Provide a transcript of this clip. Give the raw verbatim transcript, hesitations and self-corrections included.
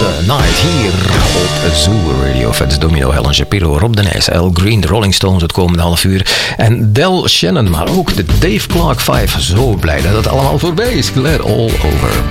the Night hier op Zoo Radio. Fats Domino, Helen Shapiro, Rob de Nijs, Al Green, de Rolling Stones het komende half uur. En Del Shannon, maar ook de Dave Clark vijf. Zo blij dat het allemaal voorbij is. Glad all over.